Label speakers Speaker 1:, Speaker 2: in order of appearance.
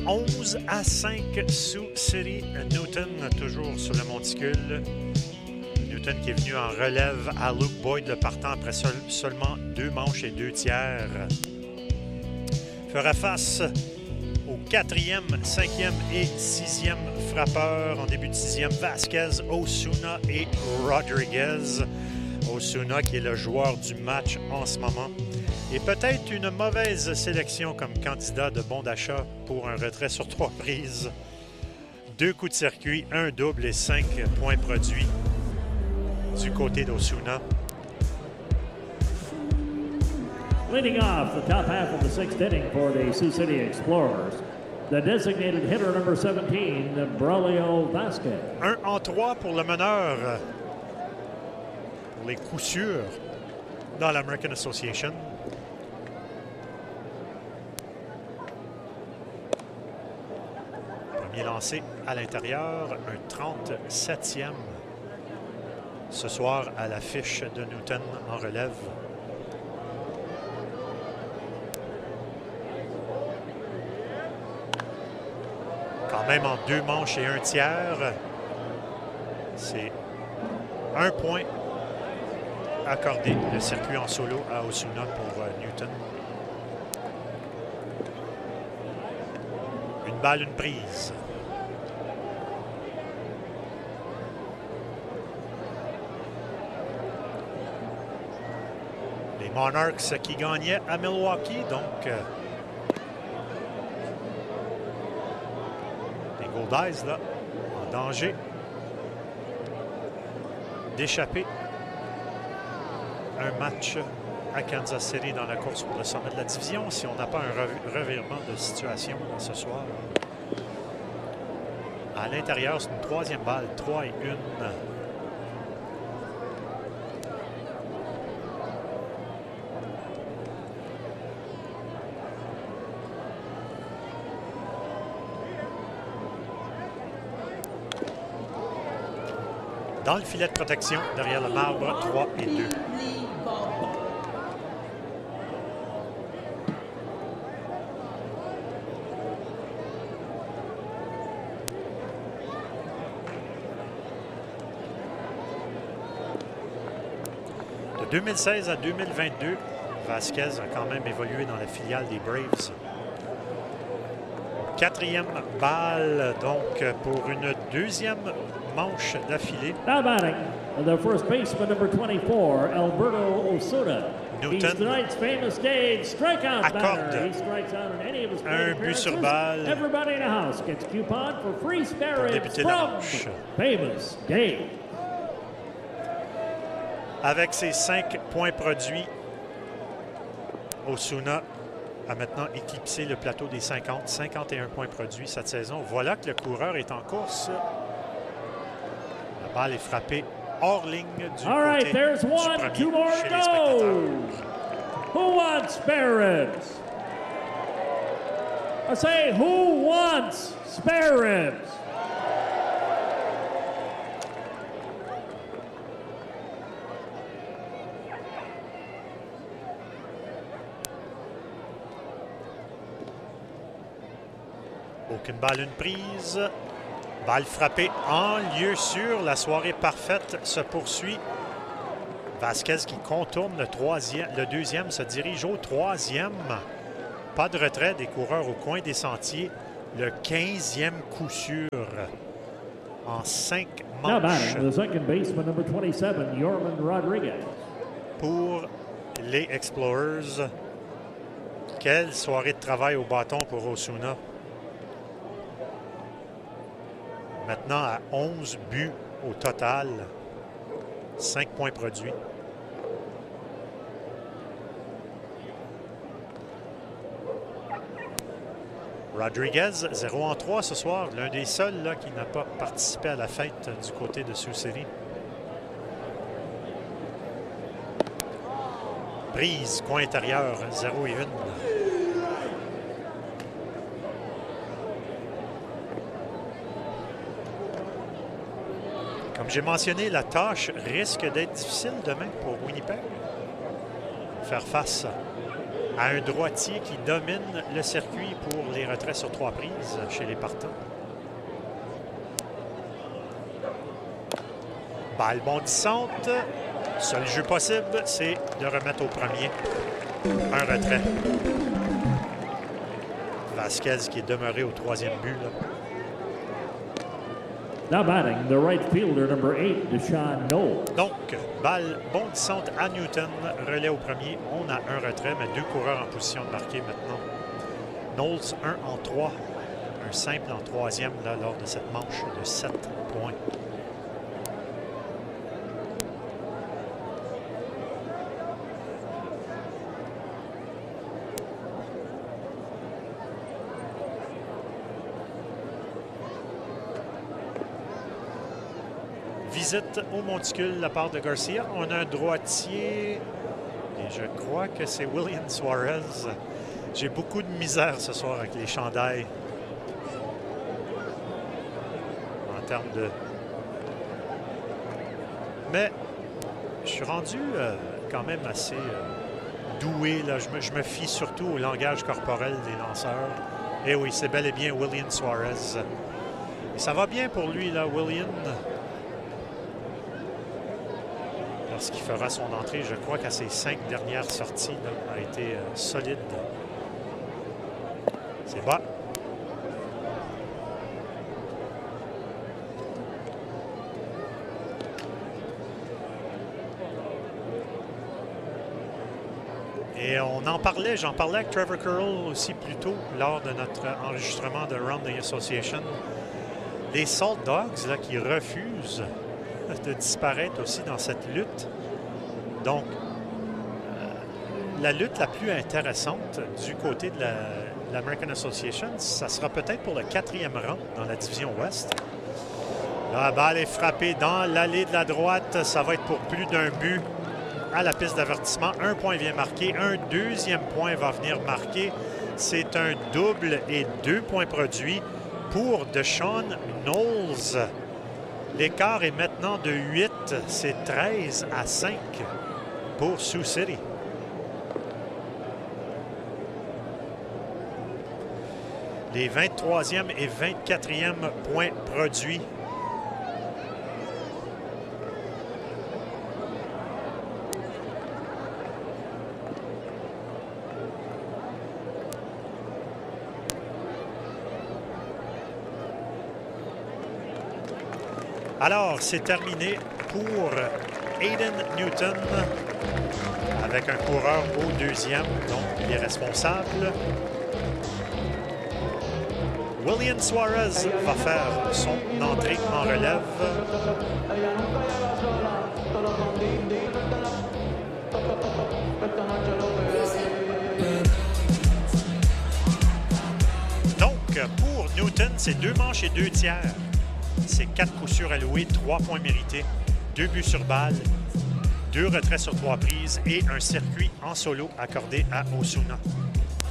Speaker 1: 11-5 Sioux City. Newton, toujours sur le monticule. Newton qui est venu en relève à Luke Boyd, le partant après seulement 2 manches et 2 tiers. Fera face au 4e, 5e et 6e frappeurs. En début de 6e, Vasquez, Osuna et Rodriguez. Osuna qui est le joueur du match en ce moment. Et peut-être une mauvaise sélection comme candidat de bon d'achat pour un retrait sur 3 prises. 2 coups de circuit, 1 double et 5 points produits du côté d'Osuna.
Speaker 2: Leading off the top half of the 6th inning for the Sioux City Explorers, the designated hitter number 17, Braulio Vasquez.
Speaker 1: 1-3 pour le meneur. Pour les coups sûrs dans l'American Association. Premier lancé à l'intérieur, un 37e. Ce soir, à l'affiche de Newton en relève. Quand même en 2 manches et 1 tiers. C'est 1 point accordé. Le circuit en solo à Osuna pour Newton. Une balle, une prise. Les Monarchs qui gagnaient à Milwaukee, donc les Goldies là, en danger d'échapper un match à Kansas City dans la course pour le sommet de la division si on n'a pas un revirement de situation ce soir. À l'intérieur, c'est une 3e balle, 3 et 1. Dans le filet de protection, derrière le marbre, 3 et 2. De 2016 à 2022, Vasquez a quand même évolué dans la filiale des Braves. 4e balle, donc, pour une 2e manche d'affilée.
Speaker 2: Now batting, the first baseman number 24, Alberto Osuna.
Speaker 1: Newton
Speaker 2: He's tonight's famous day strikeout
Speaker 1: accorde
Speaker 2: batter. He strikes out in any of his
Speaker 1: un but sur balle.
Speaker 2: Everybody in the house gets a coupon for free spare ribs
Speaker 1: débuter la
Speaker 2: from
Speaker 1: manche.
Speaker 2: Famous Dave.
Speaker 1: Avec ses 5 points produits, Osuna a maintenant éclipsé le plateau des 50, 51 points produits cette saison. Voilà que le coureur est en course. La balle est frappée hors ligne du côté
Speaker 2: There's
Speaker 1: du
Speaker 2: one,
Speaker 1: premier
Speaker 2: 2 more
Speaker 1: chez
Speaker 2: to
Speaker 1: les spectateurs.
Speaker 2: go. Who wants spare ribs? I say, who wants spare ribs?
Speaker 1: Aucune balle, une prise. Balle frappée en lieu sûr. La soirée parfaite se poursuit. Vasquez qui contourne le 2e, se dirige au 3e. Pas de retrait des coureurs au coin des sentiers. Le 15e coup sûr en 5
Speaker 2: Now
Speaker 1: manches
Speaker 2: batting, the second baseman, number 27, Yorman Rodriguez.
Speaker 1: pour les Explorers. Quelle soirée de travail au bâton pour Osuna. Maintenant à 11 buts au total. 5 points produits. Rodriguez, 0-3 ce soir. L'un des seuls là, qui n'a pas participé à la fête du côté de Sioux City. Prise, coin intérieur, 0 et 1. Comme j'ai mentionné, la tâche risque d'être difficile demain pour Winnipeg. Faire face à un droitier qui domine le circuit pour les retraits sur 3 prises chez les partants. Balle bondissante. Seul jeu possible, c'est de remettre au premier. Un retrait. Vasquez qui est demeuré au 3e but. Là.
Speaker 2: Now batting, the right fielder, number 8, Deshaun Knowles.
Speaker 1: Donc, balle bondissante à Newton, relais au premier. On a un retrait, mais 2 coureurs en position de marquer maintenant. Knowles, 1 en 3. Un simple en 3e là, lors de cette manche de 7 points. Visite au monticule de la part de Garcia. On a un droitier et je crois que c'est William Suarez. J'ai beaucoup de misère ce soir avec les chandails. En termes de... Mais je suis rendu quand même assez doué. Là. Je me fie surtout au langage corporel des lanceurs. Et oui, c'est bel et bien William Suarez. Et ça va bien pour lui, là, William. Lorsqu'il fera son entrée, je crois qu'à ses 5 dernières sorties, là, a été solide. C'est bas. Et on en parlait, j'en parlais avec Trevor Curl aussi plus tôt lors de notre enregistrement de Rounding Association. Les Salt Dogs là, qui refusent de disparaître aussi dans cette lutte. Donc, la lutte la plus intéressante du côté de l'American Association, ça sera peut-être pour le 4e rang dans la division Ouest. La balle est frappée dans l'allée de la droite. Ça va être pour plus d'un but à la piste d'avertissement. Un point vient marquer. Un 2e point va venir marquer. C'est un double et 2 points produits pour Deshaun Knowles. L'écart est maintenant de 8. C'est 13-5 pour Sioux City. Les 23e et 24e points produits. Alors, c'est terminé pour Aiden Newton avec un coureur au 2e, donc il est responsable. William Suarez va faire son entrée en relève. Donc, pour Newton, c'est 2 manches et 2 tiers. C'est 4 coups sûrs alloués, 3 points mérités, 2 buts sur balle, 2 retraits sur 3 prises et un circuit en solo accordé à Osuna.